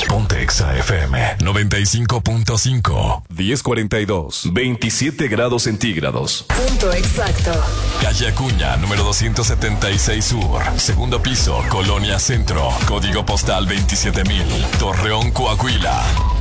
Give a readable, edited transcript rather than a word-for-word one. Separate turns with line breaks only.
Ponte Exa FM 95.5.
10:42. 27 grados centígrados.
Punto exacto.
Calle Acuña, número 276 Sur. Segundo piso, Colonia Centro. Código postal 27,000. Torreón, Coahuila.